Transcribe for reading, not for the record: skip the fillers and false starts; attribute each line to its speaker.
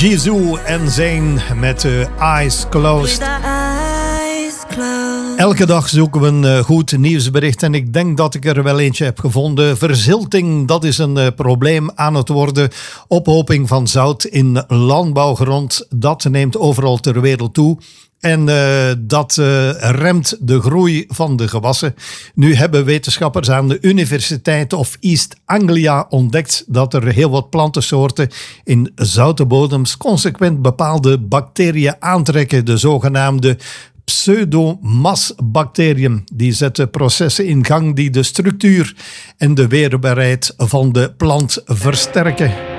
Speaker 1: Jisoo en Zayn met Eyes Closed. Elke dag zoeken we een goed nieuwsbericht en ik denk dat ik er wel eentje heb gevonden. Verzilting, dat is een probleem aan het worden. Ophoping van zout in landbouwgrond, dat neemt overal ter wereld toe. En dat remt de groei van de gewassen. Nu hebben wetenschappers aan de Universiteit of East Anglia ontdekt dat er heel wat plantensoorten in zoute bodems consequent bepaalde bacteriën aantrekken. De zogenaamde pseudomasbacteriën. Die zetten processen in gang die de structuur en de weerbaarheid van de plant versterken.